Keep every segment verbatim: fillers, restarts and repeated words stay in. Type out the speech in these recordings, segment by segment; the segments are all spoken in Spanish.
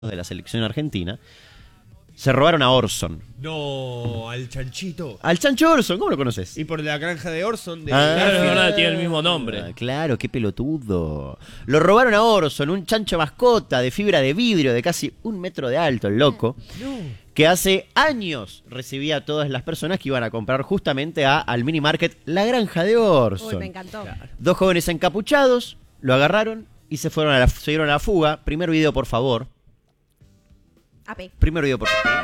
de la selección argentina, se robaron a Orson. No, al chanchito. Al chancho Orson, ¿cómo lo conoces? Y por la granja de Orson de Ah, Claro, es verdad, tiene el mismo nombre. Ah, claro, qué pelotudo. Lo robaron a Orson, un chancho mascota de fibra de vidrio de casi un metro de alto, el loco, que hace años recibía a todas las personas que iban a comprar justamente a, al mini market La Granja de Orson. Uy, me encantó. Claro. Dos jóvenes encapuchados lo agarraron y se fueron a la, se dieron a la fuga. Primer video, por favor. A P. Primer video, por favor.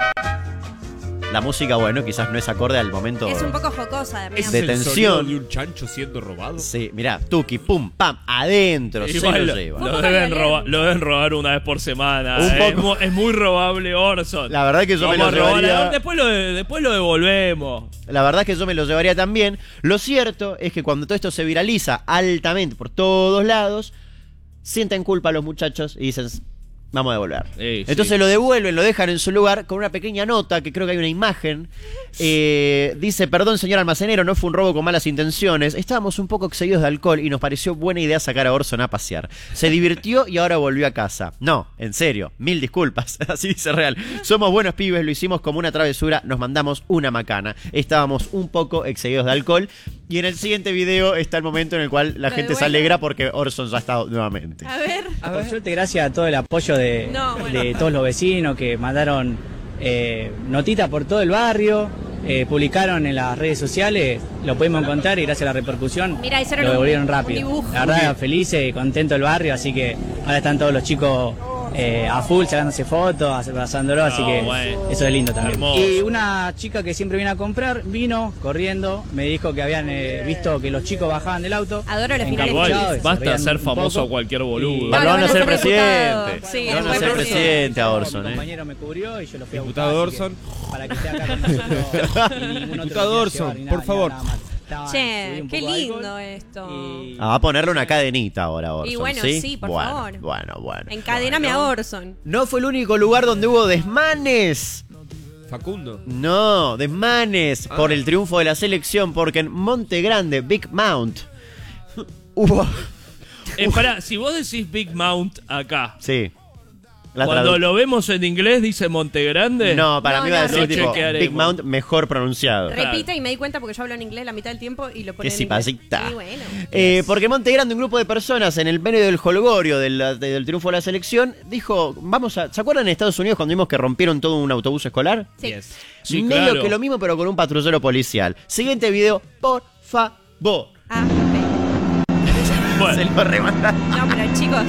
La música, bueno, quizás no es acorde al momento. Es un poco jocosa también. ¿Es De el tensión. sonido de un chancho siendo robado? Sí, mirá, tuki, pum, pam, adentro, se Igual lo lo, lleva. lo deben robar, lo deben robar una vez por semana. Un eh. Es, poco. mu- es muy robable Orson. La verdad que yo me Vamos lo a robar, llevaría. después, lo de- después lo devolvemos. La verdad es que yo me lo llevaría también. Lo cierto es que cuando todo esto se viraliza altamente por todos lados, sienten culpa a los muchachos y dicen, vamos a devolver. Sí, Entonces sí. lo devuelven, lo dejan en su lugar con una pequeña nota, que creo que hay una imagen. Eh, dice, perdón señor almacenero, no fue un robo con malas intenciones. Estábamos un poco excedidos de alcohol y nos pareció buena idea sacar a Orson a pasear. Se divirtió y ahora volvió a casa. No, en serio, mil disculpas. Así dice real. Somos buenos pibes, lo hicimos como una travesura, nos mandamos una macana. Estábamos un poco excedidos de alcohol. Y en el siguiente video está el momento en el cual la Lo gente se devuelven. alegra porque Orson ya está nuevamente. A ver. Por suerte, gracias a todo el apoyo de, No, bueno. de todos los vecinos que mandaron eh, notitas por todo el barrio, eh, publicaron en las redes sociales, lo pudimos encontrar y gracias a la repercusión Mira, hicieron lo un- devolvieron un rápido. dibujo. La verdad, felices y contento el barrio, así que ahora están todos los chicos eh, a full sacándose fotos, abrazándolo, así No, que bueno. eso es lindo también. Hermoso. Y una chica que siempre viene a comprar vino corriendo, me dijo que habían eh, visto que los chicos bajaban del auto. Adoro los finales Igual, encapuchados, se basta reían ser un famoso poco. a cualquier boludo. Y- Lo van a van a hacer ser presidente. diputado. Sí, Lo van a después hacer presidente. presidente a Orson, Mi ¿eh? compañero me cubrió y yo lo fui a Diputado buscar, así Orson. que para que esté acá con nosotros. y ningún otro Diputado lo quiera Orson, llevar ni por nada, ni favor. nada más. Estaban- subí Che, un qué poco de lindo alcohol esto. y- Ah, va a ponerle una cadenita ahora a Orson. Y bueno, ¿sí? sí, por bueno, favor. Bueno, bueno. Encadéname a Orson. No fue el único lugar donde hubo desmanes. Facundo. No, desmanes Ah. por el triunfo de la selección, porque en Monte Grande, Big Mount, hubo... Eh, pará, si vos decís Big Mount acá, Sí. La cuando tradu- lo vemos en inglés dice Monte Grande. No, para No, mí va a no, decir lo tipo chequearemos. Big Mount mejor pronunciado. Repita y me di cuenta porque yo hablo en inglés la mitad del tiempo y lo pone Qué en inglés. simpática. Sí, bueno. Eh, porque en Monte Grande un grupo de personas en el medio del jolgorio del, del triunfo de la selección dijo, vamos a... ¿Se acuerdan en Estados Unidos cuando vimos que rompieron todo un autobús escolar? Sí. Yes. Sí, Medio claro. que lo mismo pero con un patrullero policial. Siguiente video, por favor. A P. Se Bueno, lo remandaron. No, pero chicos.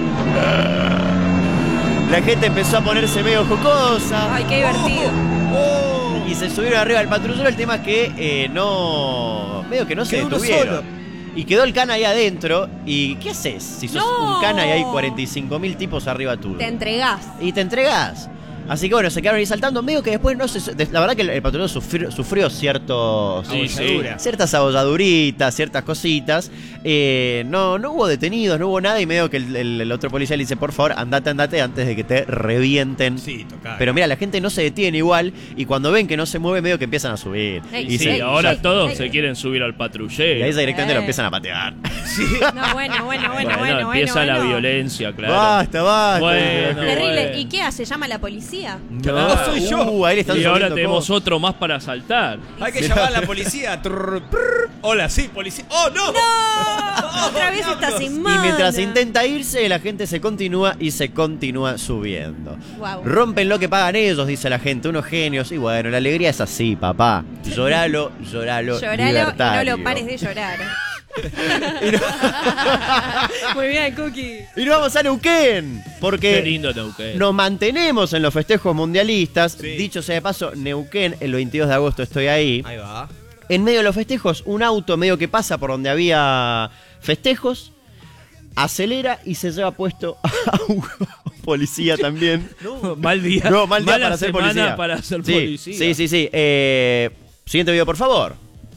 La gente empezó a ponerse medio jocosa. Ay, qué divertido. Y se subieron arriba del patrullero. El tema es que eh, no... Medio que no se Quedó uno detuvieron. solo. Y quedó el cana ahí adentro. ¿Y qué haces si sos No. un cana y hay cuarenta y cinco mil tipos arriba tuyo? Te entregás. Y te entregás. Así que bueno, se quedaron ahí saltando. Medio que después no se... de- La verdad que el, el patrullero sufrió, sufrió ciertos... Sí, sí. Abolladura. Ciertas abolladuritas, ciertas cositas. Eh, no, no hubo detenidos, no hubo nada. Y medio que el, el- el otro policía le dice, por favor, andate, andate antes de que te revienten. Sí, tocar. Pero mira, la gente no se detiene igual. Y cuando ven que no se mueve, medio que empiezan a subir. Ey, y, sí, se- Ey, ahora ey, todos ey. se quieren subir al y patrullero. ahí directamente lo Eh. empiezan a patear. No, bueno, bueno, bueno, Bueno, bueno, empieza bueno, la bueno. violencia, claro. Basta, basta. Bueno. Terrible. bueno. ¿Y qué hace? ¿Llama a la policía? No, soy yo. Uh, ahí le están Y ahora subiendo tenemos cosas. otro más para saltar. Hay que llamar a la policía. Trrr, prr. Hola, sí, policía. ¡Oh, no! ¡No! Otra vez diablos. está sin Y mano. mientras intenta irse, la gente se continúa y se continúa subiendo. Guau. Rompen lo que pagan ellos, dice la gente, unos genios. Y bueno, la alegría es así, papá. Lloralo, lloralo, Lloralo y no libertario. lo pares de llorar. Muy bien, Cookie. Y nos vamos a Neuquén, Qué porque lindo Neuquén. nos mantenemos en los festejos mundialistas. Sí. Dicho sea de paso, Neuquén, el veintidós de agosto estoy ahí. Ahí va. En medio de los festejos, un auto medio que pasa por donde había festejos, acelera y se lleva puesto a un policía también. Mal día. No, mal día Mala para ser semana policía. para ser sí, policía. Sí, sí, sí. Eh, siguiente video, por favor.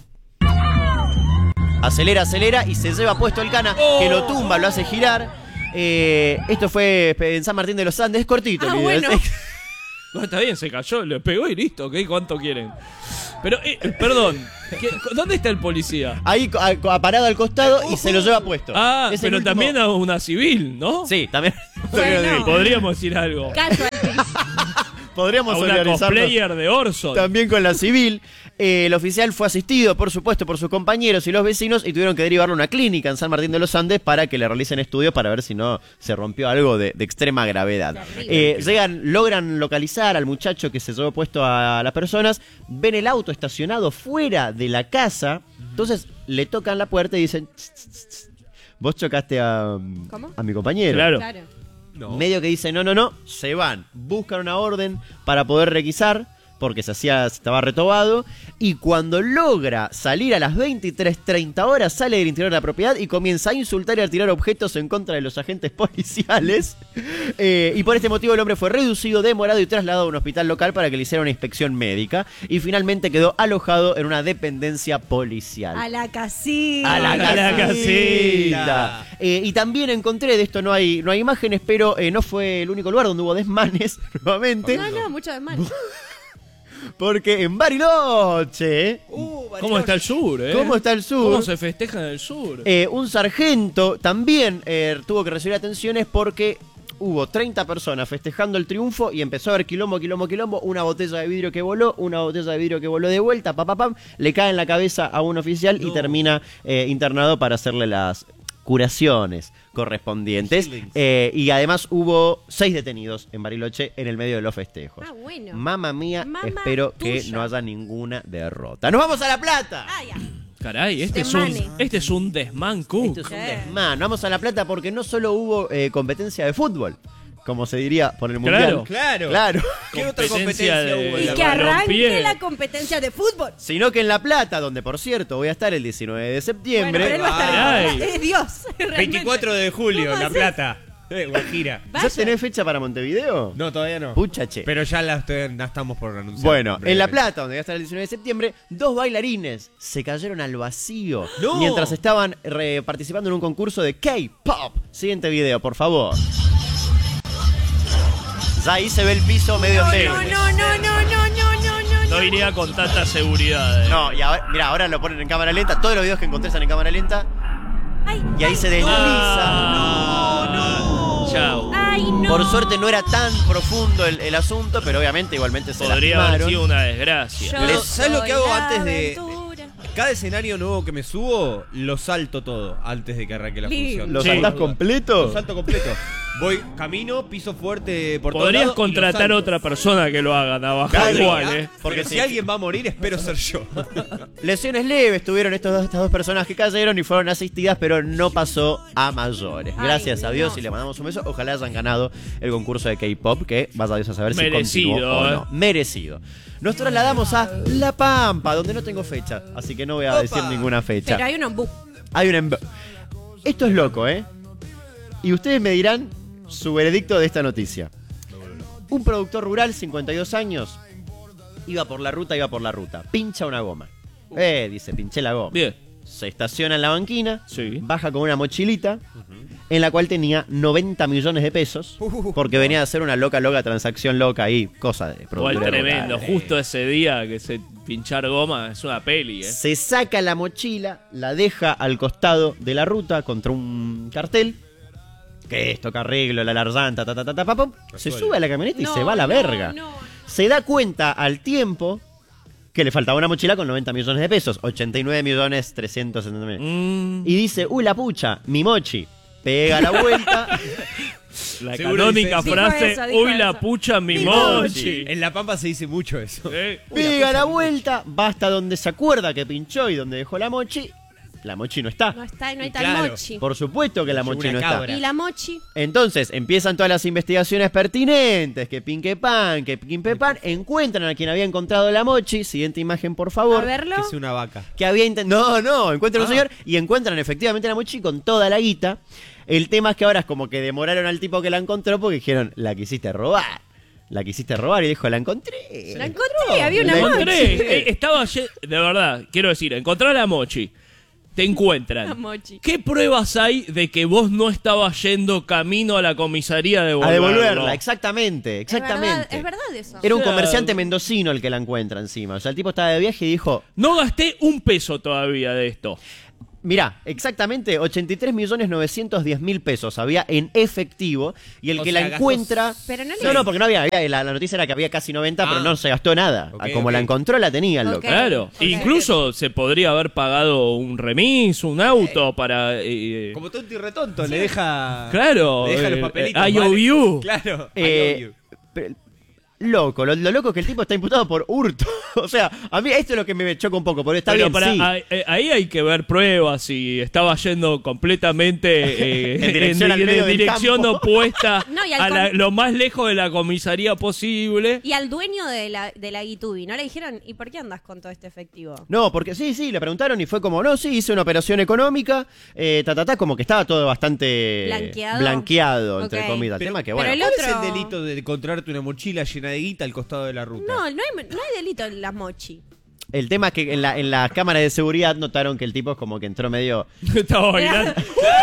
Acelera, acelera y se lleva puesto el cana, Oh. que lo tumba, lo hace girar. Eh, esto fue en San Martín de los Andes, es cortito el Ah, video. bueno. Es- No, está bien, se cayó, le pegó y listo, ¿ok? ¿Cuánto quieren? Pero, eh, perdón, ¿qué- ¿dónde está el policía? Ahí a- a- parado al costado y se lo lleva puesto. Ah, Es el pero último- también a una civil, ¿no? Sí, también. Bueno. Podríamos decir algo. Casualties. Podríamos A una solidarizarnos cosplayer de Orson. también con la civil. Eh, el oficial fue asistido, por supuesto, por sus compañeros y los vecinos y tuvieron que derivarlo a una clínica en San Martín de los Andes para que le realicen estudios para ver si no se rompió algo de, de extrema gravedad. Terrible. Eh, llegan, logran localizar al muchacho que se llevó puesto a las personas, ven el auto estacionado fuera de la casa, entonces le tocan la puerta y dicen, "Tss, tss, tss, vos chocaste a, ¿Cómo? a mi compañero". Claro. Claro. No. Medio que dice no, no, no, se van, buscan una orden para poder requisar, porque se hacía, estaba retobado, y cuando logra salir a las veintitrés treinta horas, sale del interior de la propiedad y comienza a insultar y a tirar objetos en contra de los agentes policiales. Eh, y por este motivo el hombre fue reducido, demorado y trasladado a un hospital local para que le hiciera una inspección médica, y finalmente quedó alojado en una dependencia policial. A la casita. A la A la casita. Eh, y también encontré, de esto no hay, no hay imágenes, pero eh, no fue el único lugar donde hubo desmanes, nuevamente, No, no, mucho de mal. porque en Bariloche, ¿Cómo está el sur, eh? ¿cómo está el sur? ¿Cómo se festeja en el sur? Eh, un sargento también eh, tuvo que recibir atenciones porque hubo treinta personas festejando el triunfo y empezó a haber quilombo, quilombo, quilombo, una botella de vidrio que voló, una botella de vidrio que voló de vuelta, pa, pa, pam, le cae en la cabeza a un oficial y termina eh, internado para hacerle las curaciones correspondientes. Eh, y además hubo seis detenidos en Bariloche en el medio de los festejos. Ah, bueno. Mamma mía, Mamma espero que tuya. no haya ninguna derrota. ¡Nos vamos a La Plata! Ah, ya. Caray, este es, un, Desmane. este es un desman cook. Esto es un Sí. desmán. Vamos a La Plata porque no solo hubo eh, competencia de fútbol, como se diría por el Mundial. Claro. Claro. Claro. ¿Qué otra Competencia competencia de- hubo en Y la que balompié. arranque la competencia de fútbol. Sino que en La Plata, donde por cierto voy a estar el diecinueve de Bueno, septiembre. pero él va a estar Ay. Es Dios. realmente. veinticuatro de julio, ¿Cómo La haces? Plata. Eh, Guajira. ¿Ya Vaya. tenés fecha para Montevideo? No, todavía no. Pucha che. Pero ya la, estoy- la estamos por anunciar. Bueno, en La brevemente. Plata, donde voy a estar el diecinueve de septiembre, dos bailarines se cayeron al vacío ¡No! mientras estaban re- participando en un concurso de K-pop. Siguiente video, por favor. Ya ahí se ve el piso medio No, endeble. no, no, no, no, no, no, no. No iría con tanta seguridad. eh. No, y ahora, mira, ahora lo ponen en cámara lenta. Todos los videos que encontré están en cámara lenta. Ay, Y ahí ay, se desliza. Ah, no, Chao. Ay, no. Por suerte no era tan profundo el, el asunto, pero obviamente igualmente se Podría haber lastimaron. sido una desgracia. Yo Pero, ¿sabes lo que hago soy la antes de- aventura. Cada escenario nuevo que me subo, lo salto todo antes de que arranque la Lindo. función. ¿Lo Sí. saltás completo? Lo salto completo. Voy camino, piso fuerte por todos Podrías lados y lo contratar salto. otra persona que lo haga, Navaja. Claro, Igual, ¿Ah? eh. Porque Porque si- si alguien va a morir, espero ser yo. Lesiones leves tuvieron estos dos, estas dos personas que cayeron y fueron asistidas, pero no pasó a mayores. Ay, Gracias a Dios no. y le mandamos un beso. Ojalá hayan ganado el concurso de K-pop, que vas a Dios a saber si Merecido, continuó o eh. no. Merecido. Nos trasladamos a La Pampa, donde no tengo fecha, así que no voy a Opa. decir ninguna fecha. Pero hay un ombú. Hay un emb- Esto es loco, ¿eh? Y ustedes me dirán su veredicto de esta noticia. Un productor rural, cincuenta y dos años, iba por la ruta, iba por la ruta. Pincha una goma. Eh, dice, pinché la goma. Bien. Se estaciona en la banquina, Sí. baja con una mochilita, en la cual tenía noventa millones de pesos, porque venía a hacer una loca, loca transacción loca ahí, cosa de Igual productor tremendo. rural. Justo ese día que se pinchar goma es una peli, eh. Se saca la mochila, la deja al costado de la ruta contra un cartel. Que esto, que arreglo, la larzanta, ta, ta, ta, ta, pa, pum. Se sube a la camioneta y No, se va a la no, verga. no. Se da cuenta al tiempo que le faltaba una mochila con noventa millones de pesos, ochenta y nueve millones trescientos setenta mil. Mm, Y dice, uy, la pucha, mi mochi. Pega la vuelta. la Seguro canónica dice- frase, Dijo eso, dijo uy la eso. pucha mi Mi mochi. En La Pampa se dice mucho eso. Eh, Pega la vuelta, va hasta donde se acuerda que pinchó y donde dejó la mochi. La mochi no está. No está, no hay Y tal claro. mochi. Por supuesto que la Como mochi una no está. cabra. Y la mochi. Entonces empiezan todas las investigaciones pertinentes, que pinque pan, que pinque pan, encuentran a quien había encontrado la mochi, siguiente imagen por A favor, verlo. Que es una vaca. que había intentado, no, no, encuentran a un Ah. señor y encuentran efectivamente la mochi con toda la guita. El tema es que ahora es como que demoraron al tipo que la encontró porque dijeron, la quisiste robar, la quisiste robar y dijo, la encontré. La encontré, había una La mochi. encontré. Eh, Estaba lle- de verdad, quiero decir, encontrar la mochi. te La encuentran. mochi. ¿Qué pruebas hay de que vos no estabas yendo camino a la comisaría de A devolverlo? devolverla, exactamente, Es verdad, exactamente. es verdad eso. Era un O sea, comerciante mendocino el que la encuentra encima. O sea, el tipo estaba de viaje y dijo, No gasté un peso todavía de esto. mirá, exactamente ochenta y tres millones novecientos diez mil pesos había en efectivo y el O que sea, la gastó- encuentra... Pero no le- No, no, porque no había, había- la, la noticia era que había casi noventa, pero Ah. no se gastó nada. Ok, Como ok. la encontró, la tenía el loco. Ok. Claro. ok. Incluso se podría haber pagado un remis, un auto para... eh, Como tonto y retonto, le deja. Claro, Le deja los eh, papelitos. I O U. Claro. Eh, I O U. pero- loco, lo, lo loco es que el tipo está imputado por hurto. O sea, a mí esto es lo que me choca un poco, porque está Pero bien, para, sí. ahí, eh, ahí hay que ver pruebas si estaba yendo completamente eh, En dirección al en medio del dirección campo. opuesta No, y al a la- con- lo más lejos de la comisaría posible. Y al dueño de la, de la Guitubi, ¿no le dijeron, ¿y por qué andas con todo este efectivo? No, porque sí, sí, le preguntaron y fue como, no, sí, hice una operación económica, eh, ta, ta, ta, como que estaba todo bastante Blanqueado. blanqueado, entre Ok. comillas. El Pero- tema que, pero bueno, el ¿Cuál otro- es el delito de encontrarte una mochila llena de guita al costado de la ruta? No, no hay, no hay delito en la mochi. el tema es que en la, en la cámara de seguridad notaron que el tipo como que entró medio... Estaba bailando.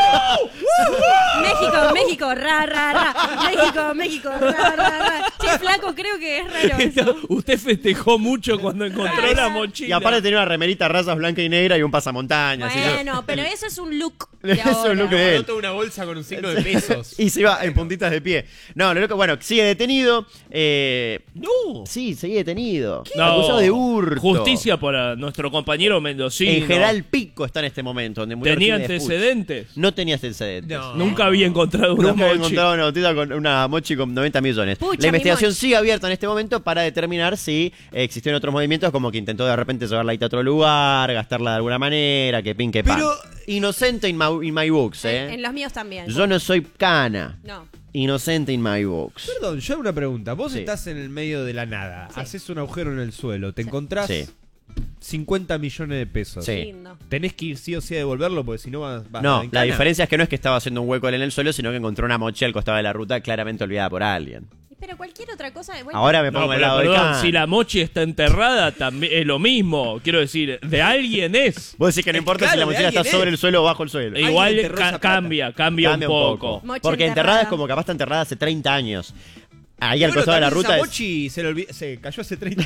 México, México, ra, ra, ra. México, México, ra, ra, ra. Che, flaco, creo que es raro eso. Usted festejó mucho cuando encontró la mochila. Y aparte tenía una remerita razas blanca y negra y un pasamontañas. y yo- Bueno, pero eso es un look de Eso es ahora. un look de él. Nota una bolsa con un signo de pesos. Y se iba en puntitas de pie. No, lo loco, bueno, sigue detenido. Eh, No. sí, sigue detenido. No. Acusado de hurto. Justicia para nuestro compañero mendocino. En General Pico está en este momento. Donde murió ¿Tenía Jiménez Puig. antecedentes? No tenía antecedentes. No. Nunca había encontrado una Nunca había mochi. encontrado una notita con una mochi con noventa millones. Pucha, la investigación mi mochi. sigue abierta en este momento para determinar si eh, existieron otros movimientos, como que intentó de repente llevarla ahí a otro lugar, gastarla de alguna manera, que pin, que pan. Pero- Inocente in my, in my books, En, ¿eh? en los míos también. Yo no soy cana. No. Inocente in my books. Perdón, yo hago una pregunta. Vos Sí. estás en el medio de la nada, Sí. haces un agujero en el suelo, te encontrás Sí. cincuenta millones de pesos. Sí. Lindo. Tenés que ir sí o sí a devolverlo porque si no vas, vas No, en la cana. diferencia es que no es que estaba haciendo un hueco él en el suelo, sino que encontró una mochi al costado de la ruta claramente olvidada por alguien. Pero cualquier otra cosa. Bueno, Ahora me No, pongo al pero lado de perdón, Khan. si la mochi está enterrada, también es lo mismo. Quiero decir, de alguien es. Vos decís que no importa Claro, si la de mochila está alguien sobre es. el suelo o bajo el suelo. Alguien Igual enterró ca- esa plata. cambia, cambia, Cambia un poco. Mochi Porque enterrada enterrada. es como capaz está enterrada hace treinta años. Ahí Y al bueno, costado de la también ruta esa es... mochi se, le olvi- se cayó hace treinta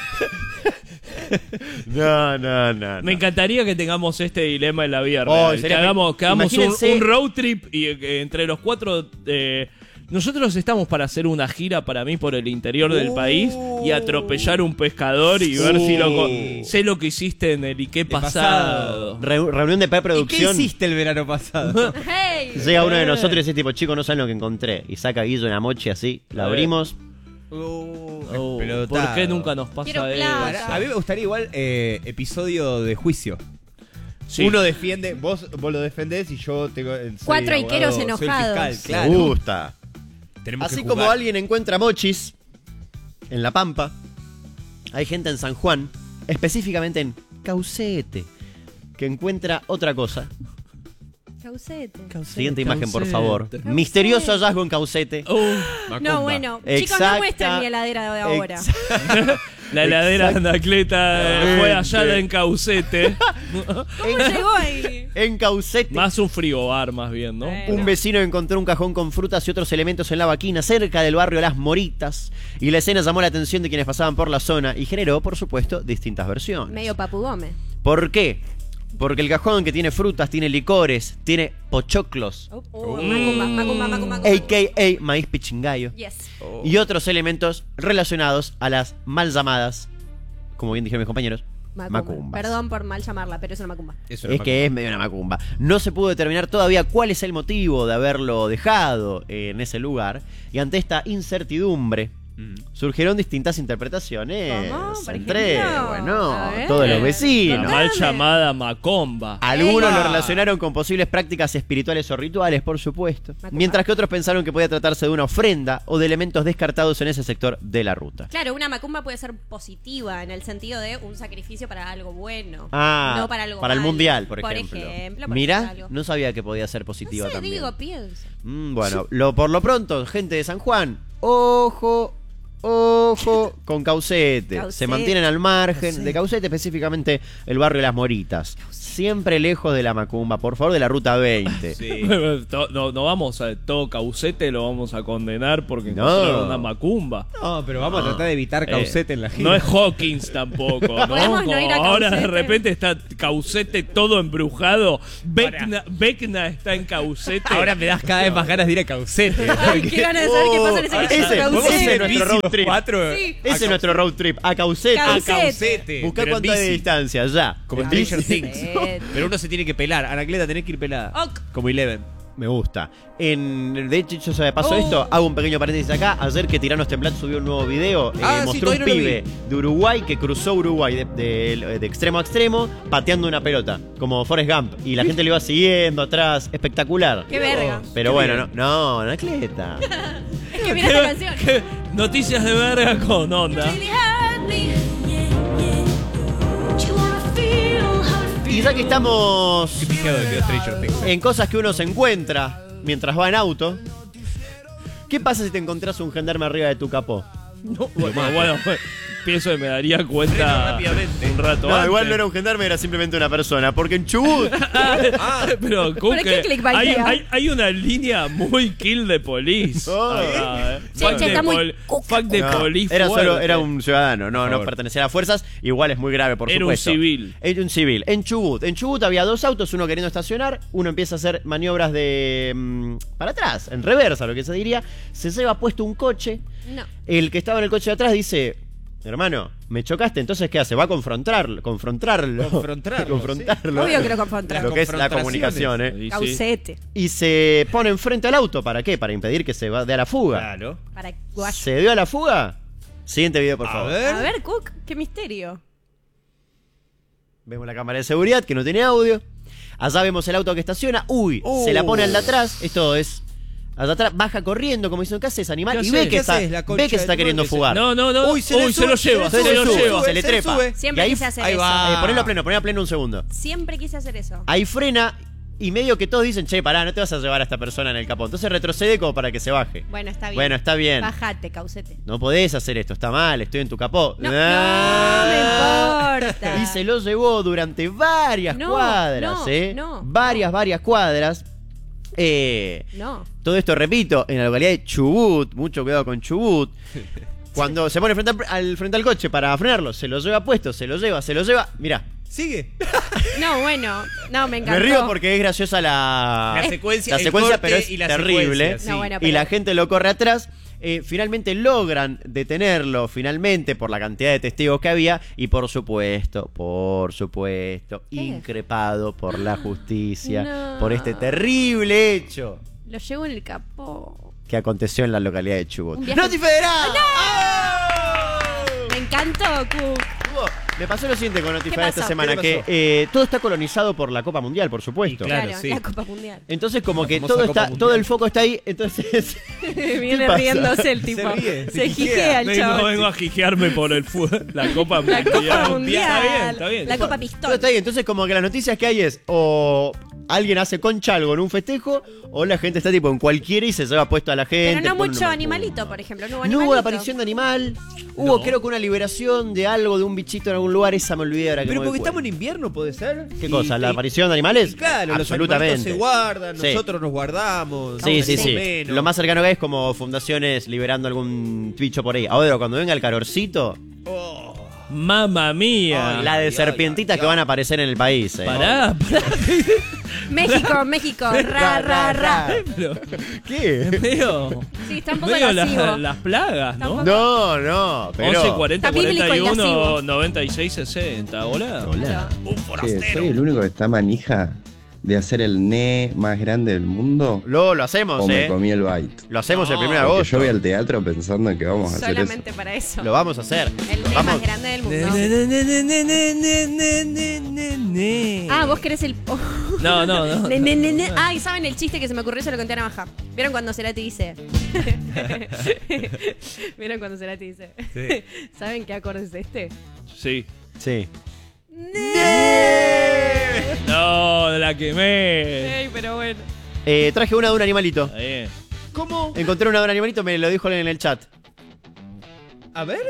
No, no, no. no. Me encantaría que tengamos este dilema en la vida Oh, real. Que sería- hagamos, que hagamos un, imagínense- un road trip y eh, entre los cuatro... eh, nosotros estamos para hacer una gira para mí por el interior del país y atropellar un pescador y ver si lo... co- Sé lo que hiciste en el Ike pasado. Re- reunión de ¿Y qué preproducción. hiciste el verano pasado? Hey. Llega uno de nosotros y dice tipo, chicos, no saben lo que encontré. Y saca Guillo una mochi así, la Eh. abrimos. Oh, Pelotado. ¿Por qué nunca nos pasa Quiero eso? plata. A mí me gustaría igual eh, episodio de juicio. Sí. Uno defiende, vos, vos lo defendés y yo tengo. soy Cuatro abogado, iqueros soy el enojados. fiscal, Me claro. gusta. Tenemos que Así jugar. como alguien encuentra mochis en La Pampa, hay gente en San Juan, específicamente en Caucete, que encuentra otra cosa. Caucete. Siguiente imagen, por Caucete. favor. Misterioso hallazgo en Caucete. Oh, Macumba. No, bueno, chicos, Exacta- no muestren mi heladera de ahora. Ex- la heladera de Anacleta eh, fue Exactamente. hallada en Caucete. ¿Cómo llegó ahí? En Caucete. Más un frigobar, más bien, ¿no? Bueno. Un vecino encontró un cajón con frutas y otros elementos en la vaquina cerca del barrio Las Moritas y la escena llamó la atención de quienes pasaban por la zona y generó, por supuesto, distintas versiones. Medio Papu Gómez. ¿Por qué? Porque el cajón que tiene frutas, tiene licores, tiene pochoclos, Oh, oh, Macumba, Macumba, Macumba, Macumba. a k a maíz pichingallo, Yes. y otros elementos relacionados a las mal llamadas, como bien dijeron mis compañeros, Macumba. macumbas. Perdón por mal llamarla, pero es una macumba. Eso era Es que es medio una macumba. No se pudo determinar todavía cuál es el motivo de haberlo dejado en ese lugar. Y ante esta incertidumbre Mm. surgieron distintas interpretaciones ¿Cómo? Por entre, ejemplo, bueno, a ver. todos los La vecinos. mal Dame. llamada Macomba. Algunos ¡Epa! lo relacionaron con posibles prácticas espirituales o rituales, por supuesto. Macumba. Mientras que otros pensaron que podía tratarse de una ofrenda o de elementos descartados en ese sector de la ruta. Claro, una macumba puede ser positiva en el sentido de un sacrificio para algo bueno. Ah, no para algo para el malo. mundial, por, Por ejemplo. ejemplo, por Mirá, ejemplo, algo. no sabía que podía ser positiva No sé, también. digo, pienso. Mm, bueno, lo, por lo pronto, gente de San Juan, ojo, ojo con Caucete. Caucete. Se mantienen al margen de Caucete, específicamente el barrio Las Moritas. siempre lejos de la macumba, por favor, de la ruta veinte. Sí. To- no, no vamos a todo Caucete lo vamos a condenar porque No. encontraron una macumba. No, pero vamos a tratar de evitar Eh, Caucete en la gira. No es Hawkins tampoco, ¿no? Podemos no ir a Como ahora de Caucete. repente está Caucete todo embrujado. Vecna, Vecna está en Caucete. Ahora me das cada vez más ganas de ir a Caucete. Ay, qué ganas de saber qué pasa en ese Oh, viaje ese, a ¿podemos Caucete. hacer nuestro road trip? Cuatro, Sí. Ese es nuestro road trip, a Caucete. a Caucete. Caucete. Buscá pero en cuánto hay de bici. distancia, ya. Como En Stranger bici. Things. Pero uno se tiene que pelar. Anacleta, tenés que ir pelada. Ok. Como Eleven. Me gusta. En, de hecho, yo de paso Oh. esto, hago un pequeño paréntesis acá. Ayer que Tiranos Temblat subió un nuevo video, eh, Ah, sí, mostró un todavía no lo pibe de Uruguay que cruzó Uruguay de, de- de extremo a extremo pateando una pelota, como Forrest Gump. Y la gente lo iba siguiendo atrás. Espectacular. Qué verga. Pero Qué bueno, bien. no, no, Anacleta. Es que mira esta canción. ¿Qué? Noticias de verga con onda. Y ya que estamos Qué pijado que quedó Stranger Things. en cosas que uno se encuentra mientras va en auto, ¿qué pasa si te encontrás un gendarme arriba de tu capó? No, bueno, bueno, pienso que me daría cuenta Freno rápidamente. un rato No, antes. igual no era un gendarme, era simplemente una persona. Porque en Chubut, Ah, pero Cook, ¿Pero qué eh, clickbait hay, era? hay, hay una línea muy kill de police. Oh. acá, eh. Che, Fuck che, de está muy pol- cuca. fuck de no, police era solo fuerte. era un ciudadano, no, Por no favor. pertenecía a las fuerzas. Igual es muy grave, por Era un supuesto. civil. Era un civil. En Chubut, en Chubut había dos autos, uno queriendo estacionar, uno empieza a hacer maniobras de mm, para atrás, en reversa, lo que se diría. Se lleva puesto un coche. No. El que estaba en el coche de atrás dice: hermano, me chocaste, entonces ¿qué hace? Va a confrontarlo, confrontarlo. Confrontarlo, confrontarlo. Obvio que lo confrontará. Lo que es la Confrontaciones. comunicación, ¿eh? Y sí. Caucete. Y se pone enfrente al auto, ¿para qué? Para impedir que se va- dé a la fuga. Claro. Para guayo. ¿Se dio a la fuga? Siguiente video, por A favor. ver. A ver, Cook, qué misterio. Vemos la cámara de seguridad que no tiene audio. Allá vemos el auto que estaciona. Uy, Uh. se la pone al de atrás. Esto es. Al de atrás baja corriendo como diciendo: ¿qué haces, animal? ¿Qué Y ve haces? que, ¿Qué está, haces, la concha ve que se de está tu queriendo madre? fugar. No, no, no. Uy, se le Uy, se sube, lo lleva, se le se, lo sube, lleva. se le trepa. Siempre Y ahí- quise hacer ahí eso. va. Eh, ponelo a pleno, ponelo a pleno un segundo. Siempre quise hacer eso. Ahí frena y medio que todos dicen: che, pará, no te vas a llevar a esta persona en el capó. Entonces retrocede como para que se baje. Bueno, está bien. Bueno, está bien. Bájate, Caucete. No podés hacer esto, está mal, estoy en tu capó. No, Ah. no me importa. Y se lo llevó durante varias No, cuadras, no, ¿eh? no, varias, varias cuadras. Eh, No. todo esto, repito, en la localidad de Chubut, mucho cuidado con Chubut. Cuando se pone frente al, al- frente al coche para frenarlo, se lo lleva puesto, se lo lleva, se lo lleva. Mirá, Sigue. No, bueno. No, me encantó. me río porque es graciosa la, La secuencia, la el secuencia, corte pero es y la terrible. secuencia, sí. No, bueno, Y pero- la gente lo corre atrás. Eh, finalmente logran detenerlo, finalmente, por la cantidad de testigos que había. Y por supuesto, por supuesto, ¿Qué? increpado por la justicia No. por este terrible hecho Lo llevo en el capó. que aconteció en la localidad de Chubut. Un viaje- ¡Noti Federal! Me encantó, Cook. Hugo, me pasó lo siguiente con Notify ¿Qué esta pasó? semana, ¿Qué que pasó? eh, todo está colonizado por la Copa Mundial, por supuesto. Y claro. Claro, sí. la Copa Mundial. Entonces como La que famosa todo Copa está, Mundial. todo el foco está ahí, entonces Viene pasa? riéndose el Se tipo. ríe, Se se jijea el Vengo, chaval. vengo a jijearme por el fu- la Copa La Mundial. Copa Mundial. Está bien, está bien. La Copa todo Pistón. está ahí. Entonces como que las noticias que hay es o alguien hace concha algo en un festejo o la gente está tipo en cualquiera y se lleva puesto a la gente. Pero no pone mucho una- animalito, por ejemplo. No hubo, No hubo animalito. aparición de animal. Hubo No. creo que una liberación de algo, de un bichito en algún lugar. Esa me olvidé ahora que Pero me doy porque estamos en cuenta. invierno, ¿puede ser? ¿Qué Y- cosa? ¿La y- aparición de animales? y claro, los animalitos Absolutamente. se guardan, Sí. nosotros nos guardamos. Sí, sí, más o sí. menos. Lo más cercano que hay es como fundaciones liberando algún bicho por ahí. Ahora, cuando venga el calorcito, Oh. Mamma mía. la de ay, serpientitas ay, que van a aparecer en el país. eh. Pará, pará. México, México. Ra, ra, ra. Pero, ¿Qué? medio, Sí, está un poco medio la- lascivo. las plagas, ¿no? Tampoco- No, no, pero... once cuarenta Está bíblico cuarenta y y lascivo. uno noventa y seis sesenta. Hola. Hola. Un Che, forastero. ¿soy el único que está manija de hacer el N E más grande del mundo? Lo, lo hacemos, ¿O me eh. comí el bite? Lo hacemos el No, primero de Porque agosto. yo voy al teatro pensando en que vamos a hacer eso. Solamente para eso. Lo vamos a hacer. El mes Vamos. más grande del Ne, mundo. ne, ne, ne, ne, ne, ne, ne, ne, ne, ne. Ah, vos querés el. No, no, no. Ne, ne, ne, ne. Ay, ¿saben el chiste que se me ocurrió? Se lo conté a Navaja. ¿Vieron cuando Cerati dice? ¿Vieron cuando Cerati dice? Sí. ¿Saben qué acorde es este? Sí. Sí. No, la quemé. Ey, pero bueno. Eh, traje una de un animalito. Está bien. ¿Cómo? Encontré una de un animalito, me lo dijo en el chat. A ver.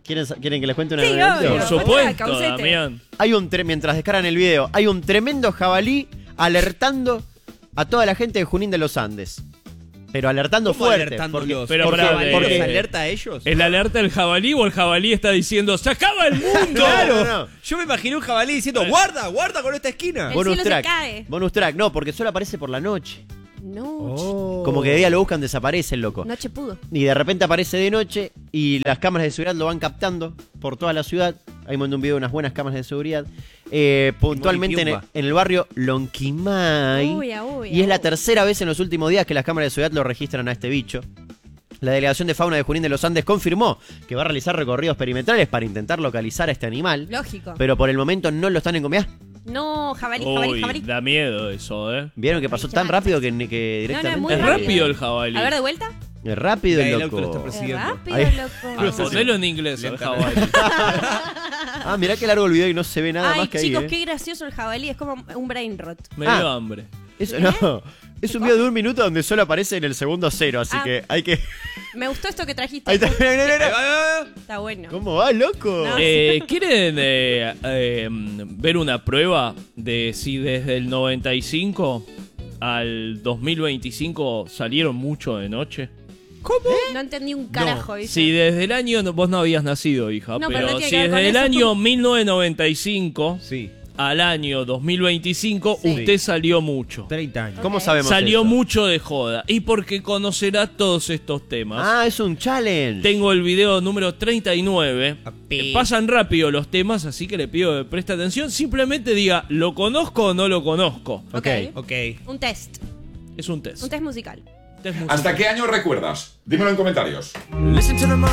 ¿Quieren, ¿Quieren que les cuente una Sí, anécdota? obvio. Por Hola, supuesto, Caucete. Damián. Hay un tre- mientras descargan el video, hay un tremendo jabalí alertando a toda la gente de Junín de los Andes. Pero alertando ¿Cómo fuerte. alertándolos? Porque, Pero porque- pará, ¿Porque, eh, porque- los alerta a ellos? ¿El alerta del jabalí o el jabalí está diciendo ¡se acaba el mundo! Claro. No, no, no. Yo me imaginé un jabalí diciendo ¡guarda, guarda con esta esquina! El bonus cielo se track. cae. Bonus track, no, porque solo aparece por la noche. No, Oh. Como que de día lo buscan, desaparece el loco. noche pudo. Y de repente aparece de noche y las cámaras de seguridad lo van captando por toda la ciudad. Ahí mandé un video de unas buenas cámaras de seguridad. Eh, puntualmente en el, Piumba. en el barrio Lonquimay. Uy, a uy, y es a la uy. tercera vez en los últimos días que las cámaras de seguridad lo registran a este bicho. La Delegación de Fauna de Junín de los Andes confirmó que va a realizar recorridos perimetrales para intentar localizar a este animal. Lógico. Pero por el momento no lo están encomiando. No, jabalí, jabalí, Uy, jabalí. da miedo eso, ¿eh? Vieron que pasó tan rápido que, que No, no, directamente. muy Es rápido. rápido el jabalí. A ver, de vuelta. Es rápido Ya, el el auto lo loco. está Es Siguiendo. rápido, Ahí. loco. Ah, ponelo en inglés, el Lentamente. jabalí. Ah, mirá que largo el video y no se ve nada Ay, más que chicos, ahí. ¿eh? qué gracioso el jabalí. Es como un brain rot. Me dio Ah. hambre. Eso, no, es un video de un minuto donde solo aparece en el segundo cero, así Ah. que hay que. Me gustó esto que trajiste. Ahí está, mirá, mirá, mirá. Ahí va, ahí va, ahí va. Está bueno. ¿Cómo va, loco? No. Eh, ¿Quieren eh, eh, ver una prueba de si desde el noventa y cinco al dos mil veinticinco salieron mucho de noche? No entendí un carajo. ¿viste? Si desde el año... no- Vos no habías nacido, hija, No, pero pero, no tiene si que ver con desde el eso. año mil novecientos noventa y cinco Sí, al año dos mil veinticinco, Sí. usted salió mucho. treinta años. ¿Cómo Ok. sabemos Salió eso? mucho de joda. Y porque conocerá todos estos temas. Ah, es un challenge. Tengo el video número treinta y nueve. Papi. Eh, Pasan rápido los temas, así que le pido que preste atención. Simplemente diga, ¿lo conozco o no lo conozco? Ok. Ok. Un test. Es un test. Un test musical. Test musical. ¿Hasta qué año recuerdas? Dímelo en comentarios. No tengo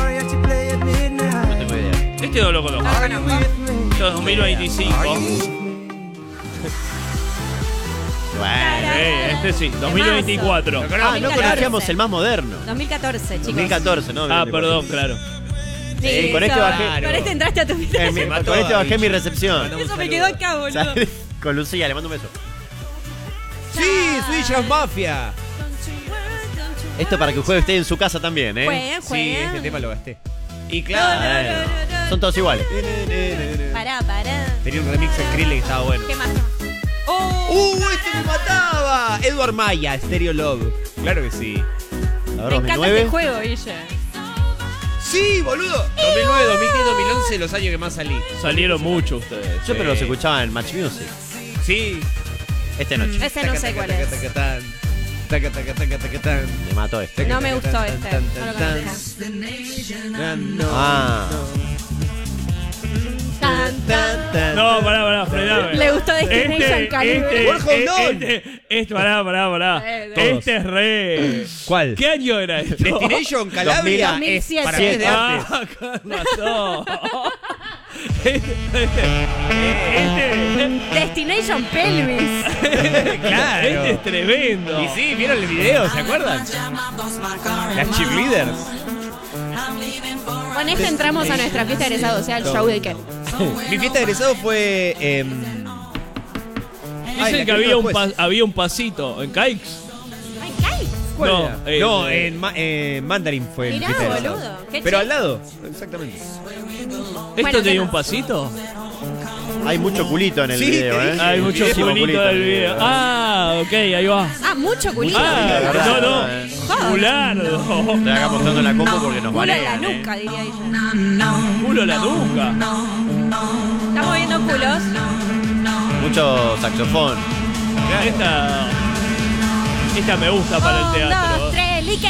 idea. Este no lo conozco. No lo conozco. Esto es dos mil veinticinco. Bueno. Eh, este sí, dos mil veinticuatro. Ah, no dos mil catorce. conocíamos el más moderno. dos mil catorce, chicos. dos mil catorce, ¿no? Ah, perdón, claro. Sí, con este Eso. bajé- Con este entraste a tu vida. Eh, mi- mató con este a bajé mi bicho. recepción. Mandamos Eso un me saludo. quedó acá, boludo. Con Lucía, le mando un beso. Sí, Swedish House Mafia. Esto para que juegue usted en su casa también, ¿eh? Jueguen, Sí, jueguen. este tema lo gasté. Y No, claro. Bueno, son todos iguales. Pará, pará. Tenía un remix en Krillin que estaba bueno. ¿Qué más? ¡Oh! ¡Uh, este me mataba! Edward Maya, Stereo Love. Claro que sí. A ver, Me encanta dos mil nueve. este juego, Guille. ¡Sí, boludo! dos mil nueve, dos mil diez, dos mil once, los años que más salí. Salieron mucho ustedes. Yo pero los Sí. escuchaba en Match Music. Sí. Esta noche. Ese no sé cuál es. Taca, taca, taca, taca, tan. Me mató este. No me gustó Tan, este. tan, No lo tan, conocía. No, Ah. Tan, tan, tan. No, pará, pará, frename. Le gustó Destination Este, Calibre. este, Warhol Dawn. este, este, pará, pará, pará. Eh, todos. Este es re. ¿Cuál? ¿Qué año era esto? Destination Calabria dos mil siete. es para mí es de arte. Ah, con razón. Este, este, Destination Pelvis. Claro. este es tremendo. Y sí, ¿vieron el video? ¿Se acuerdan? Las cheerleaders. Con este entramos a nuestra fiesta de egresados, o sea, el show de qué. Mi fiesta de egresado fue. Eh, Dicen que había un, pa- había un pasito en Caix. Ay, ¿qué? No, eh, no, eh, en, Ma- en Mandarin fue mi Mirá, fiesta de egresado. boludo. Qué Pero chido. al lado, exactamente. ¿Esto Bueno, tenía ¿qué un más? pasito? Hay mucho culito en el Sí, video, te ¿eh? dije. Hay mucho Muchísimo culito del en el video. Ah, ok, ahí va. Ah, mucho culito. Ah, verdad, no, no. eh. Culardo. Estoy acá mostrando la compu porque nos Culo en la banean, ¿eh? nuca, diría ella. Culo la nuca. Estamos viendo culos. Mucho saxofón. Esta. Esta me gusta para el Un, teatro. dos, tres, lique.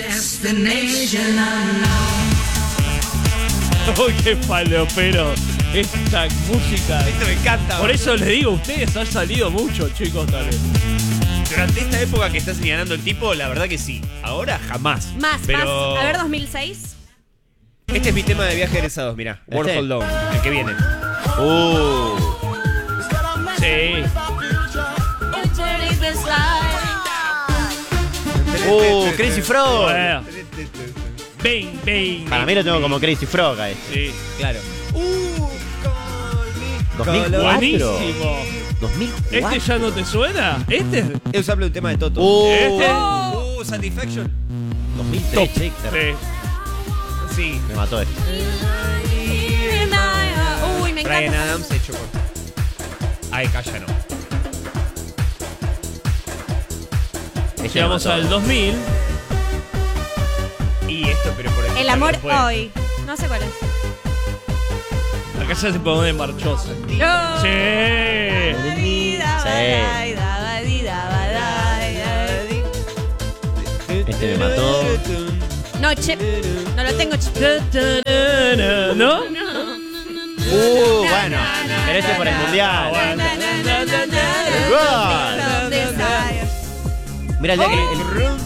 Uy, qué falopero. Esta música. Esto me encanta. Por eso les digo, ustedes han salido mucho, chicos, tal vez. Durante esta época que está señalando el tipo, la verdad que sí. Ahora jamás. Más, Pero más. A ver, dos mil seis. Este es mi tema de viaje de egresados, mirá. ¿Este? Warhol Dawn, el que viene. Uh. Sí. Uh, Crazy Frog. Bueno. Bang, bang. Para mí lo tengo como Crazy Frog a este. Sí. Claro. Uh, dos mil cuatro. Buenísimo. dos mil cuatro. ¿Este ya no te suena? Este es. Es usable un tema de Toto. Uh, Este. Uh, Satisfaction. dos mil tres, sí, Sí. Sí. me mató este. Me Brian encanta. Adams hecho con. Ay, calla, no. Este Llegamos me mató. al dos mil. Y esto, pero por El amor después. hoy. No sé cuál es. Acá ya se pone marchosa. No. Sí. Este me mató. No, che. No lo tengo, che. ¿No? Uh, bueno. Pero este por el mundial. Mira el día que el-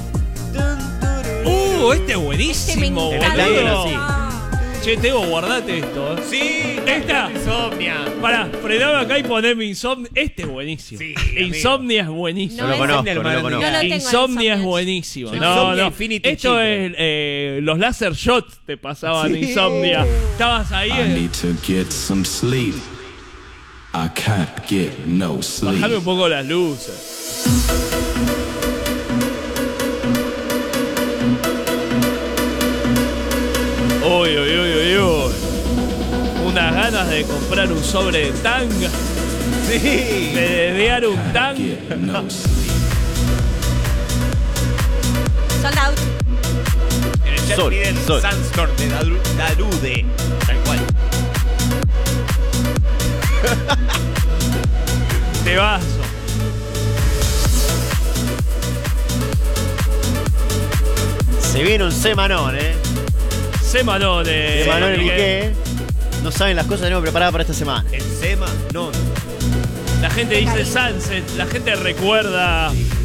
Uh, este es Este me buenísimo, encanta. boludo. Sí. Che, Teo, guardate esto. ¿eh? Sí, Esta. Insomnia. Pará, frename acá y poneme Insomnia. Este es buenísimo. Sí, amigo. Insomnia es buenísimo. No lo ese- conozco, Insomnia, no lo hermano. conozco. No lo tengo. Insomnia es Insomnia. buenísimo. Sí. No, Insomnia no. Infinity Esto Children. es eh, los laser shots te pasaban Insomnia. Estabas ahí. I eh, need to get some sleep. I can't get no sleep. Bajame un poco las luces. Uy, uy, uy, uy, uy. Unas ganas de comprar un sobre de tanga. Sí. De dedear un tanga. Get no sleep. Sold out. En el chat Sol, piden sol. Sandstorm de Daru- Darude. Tal cual. Te vaso. Se viene un semanón, eh. Semanones. Semanón y Miguel. Piqué. No saben las cosas que tenemos preparadas para esta semana. El Sema, no. La gente dice Sunset, la gente recuerda